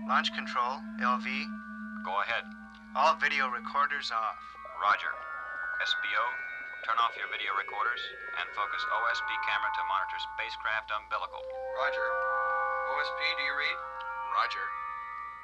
Launch control, LV. Go ahead. All video recorders off. Roger. SBO, turn off your video recorders and focus OSP camera to monitor spacecraft umbilical. Roger. OSP, do you read? Roger.